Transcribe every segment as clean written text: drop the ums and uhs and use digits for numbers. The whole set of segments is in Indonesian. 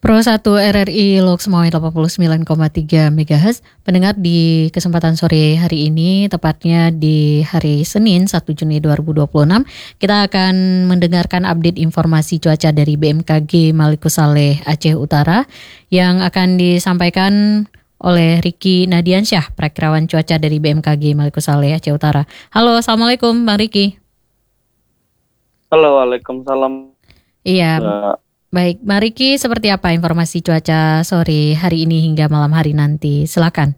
Pro 1 RRI Lux Mawai 89,3 MHz. Pendengar, di kesempatan sore hari ini, tepatnya di hari Senin 1 Juni 2026, kita akan mendengarkan update informasi cuaca dari BMKG Maluku Saleh Aceh Utara yang akan disampaikan oleh Riki Nadiansyah, Prakirawan Cuaca dari BMKG Maluku Saleh Aceh Utara. Halo, Assalamualaikum Bang Riki. Halo, waalaikumsalam. Iya, baik. Bang Riki, seperti apa informasi cuaca sore hari ini hingga malam hari nanti? Silakan.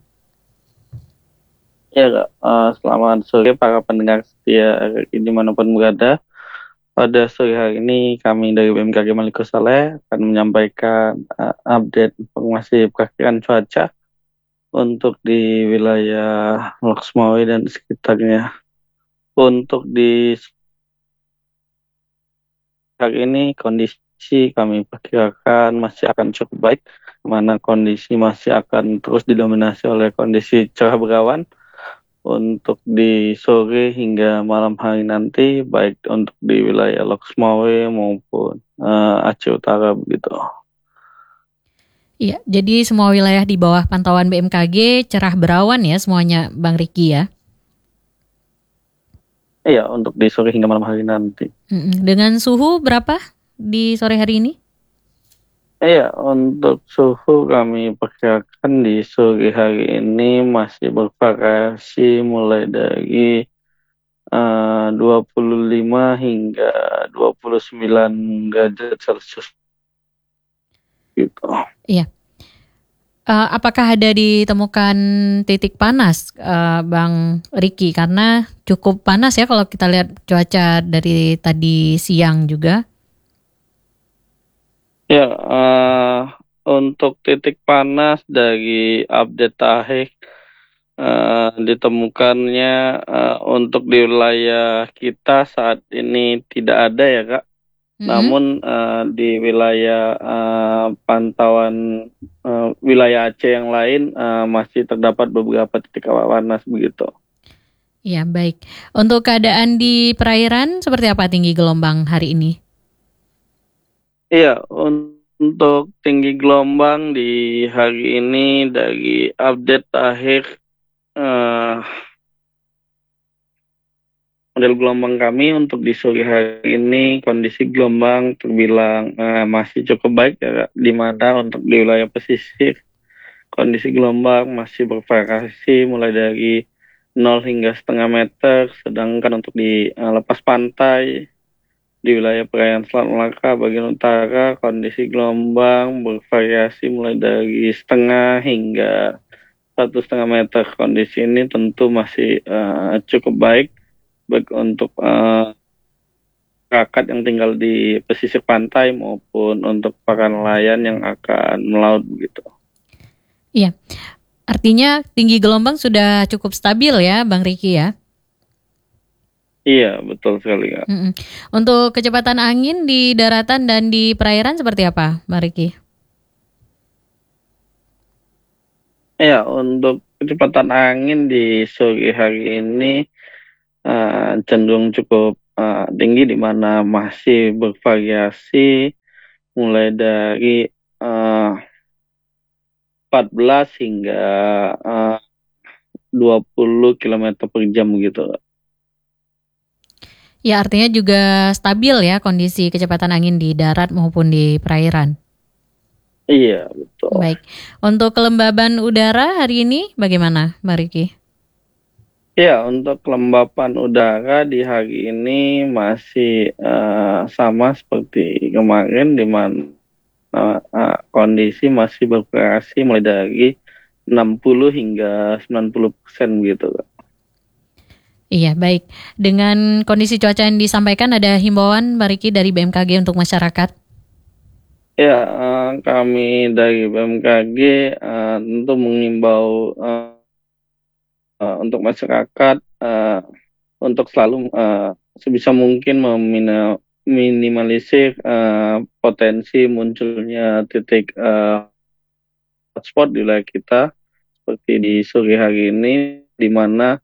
Ya, Kak. Selamat sore para pendengar setia dimanapun berada. Pada sore hari ini kami dari BMKG Maluku Saleh akan menyampaikan update informasi perakiraan cuaca untuk di wilayah Lux Mawai dan sekitarnya. Untuk di hari ini kondisi kami perkirakan masih akan cukup baik, mana kondisi masih akan terus didominasi oleh kondisi cerah berawan. Untuk di sore hingga malam hari nanti, baik untuk di wilayah Lux Mawai maupun Aceh Utara begitu. Iya, jadi semua wilayah di bawah pantauan BMKG cerah berawan ya semuanya, Bang Riki ya. Iya, untuk di sore hingga malam hari nanti. Dengan suhu berapa di sore hari ini? Iya, untuk suhu kami perkirakan di sore hari ini masih bervariasi mulai dari 25 hingga 29 derajat Celcius gitu. Iya. Apakah ada ditemukan titik panas, Bang Riki? Karena cukup panas ya kalau kita lihat cuaca dari tadi siang juga. Ya, untuk titik panas dari update terakhir ditemukannya untuk di wilayah kita saat ini tidak ada ya, Kak. Namun di wilayah pantauan wilayah Aceh yang lain masih terdapat beberapa titik awan panas begitu. Ya, baik. Untuk keadaan di perairan seperti apa tinggi gelombang hari ini? Iya, untuk tinggi gelombang di hari ini dari update terakhir model gelombang kami untuk di sore hari ini kondisi gelombang terbilang masih cukup baik ya, di mana untuk di wilayah pesisir kondisi gelombang masih bervariasi mulai dari 0 hingga setengah meter, sedangkan untuk di lepas pantai di wilayah perairan Selat Melaka bagian utara kondisi gelombang bervariasi mulai dari setengah hingga 1,5 meter. Kondisi ini tentu masih cukup baik untuk masyarakat yang tinggal di pesisir pantai maupun untuk para nelayan yang akan melaut begitu. Iya, artinya tinggi gelombang sudah cukup stabil ya, Bang Riki ya? Iya, betul sekali, Kak. Untuk kecepatan angin di daratan dan di perairan seperti apa, Bang Riki? Ya, untuk kecepatan angin di sore hari ini cenderung cukup tinggi, di mana masih bervariasi mulai dari 14 hingga 20 km per jam gitu. Ya, artinya juga stabil ya kondisi kecepatan angin di darat maupun di perairan. Iya, betul. Baik. Untuk kelembaban udara hari ini bagaimana, Mbak Riki? Ya, untuk kelembapan udara di hari ini masih sama seperti kemarin, di mana kondisi masih bervariasi mulai dari 60 hingga 90% gitu. Iya, baik. Dengan kondisi cuaca yang disampaikan, ada himbauan Mbak Riki dari BMKG untuk masyarakat? Ya, kami dari BMKG tentu mengimbau untuk masyarakat untuk selalu sebisa mungkin meminimalisir potensi munculnya titik hotspot di wilayah kita seperti di sore hari ini, di mana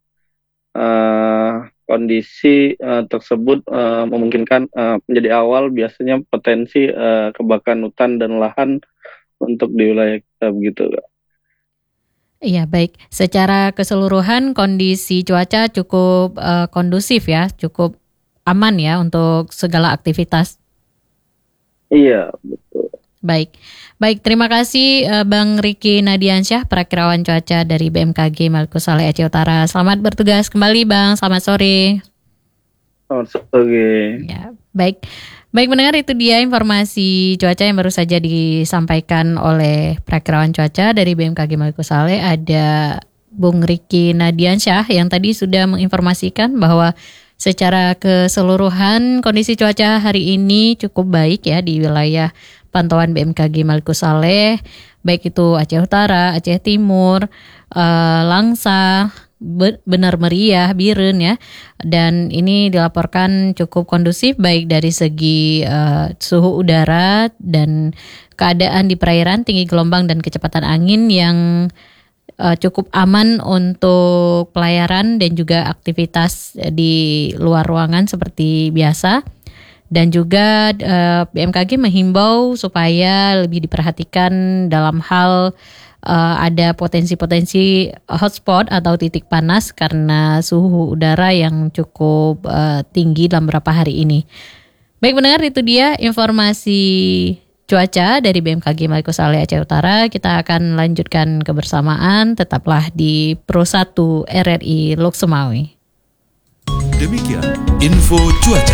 kondisi tersebut memungkinkan menjadi awal biasanya potensi kebakaran hutan dan lahan untuk di wilayah kita begitu Kak. Iya, baik. Secara keseluruhan kondisi cuaca cukup kondusif ya, cukup aman ya untuk segala aktivitas. Iya, betul. Baik, terima kasih Bang Riki Nadiansyah, Perakirawan Cuaca dari BMKG Maluku Saleh Aceh Utara. Selamat bertugas kembali Bang, selamat sore. Selamat sore. Ya, baik mendengar, itu dia informasi cuaca yang baru saja disampaikan oleh Perakirawan Cuaca dari BMKG Maluku Saleh. Ada Bung Riki Nadiansyah yang tadi sudah menginformasikan bahwa secara keseluruhan kondisi cuaca hari ini cukup baik ya di wilayah pantauan BMKG Maluku Saleh, baik itu Aceh Utara, Aceh Timur, Langsa, Benar Meriah, Biren ya. Dan ini dilaporkan cukup kondusif baik dari segi suhu udara dan keadaan di perairan, tinggi gelombang dan kecepatan angin yang cukup aman untuk pelayaran dan juga aktivitas di luar ruangan seperti biasa. Dan juga BMKG menghimbau supaya lebih diperhatikan dalam hal ada potensi-potensi hotspot atau titik panas karena suhu udara yang cukup tinggi dalam beberapa hari ini. Baik mendengar, itu dia informasi cuaca dari BMKG Maluku Saleh Aceh Utara. Kita akan lanjutkan kebersamaan. Tetaplah di Pro 1 RRI Lok Sumawe. Demikian info cuaca.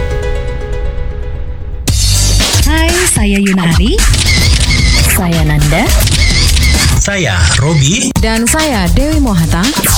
Hai, saya Yunari. Saya Nanda. Saya Robi. Dan saya Dewi Mohata.